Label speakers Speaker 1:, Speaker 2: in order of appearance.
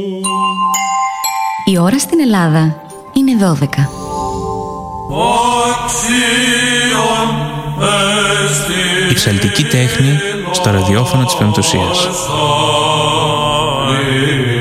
Speaker 1: Η ώρα στην Ελλάδα είναι 12.
Speaker 2: Η ψαλτική τέχνη στο ραδιόφωνο της Πεμπτουσίας.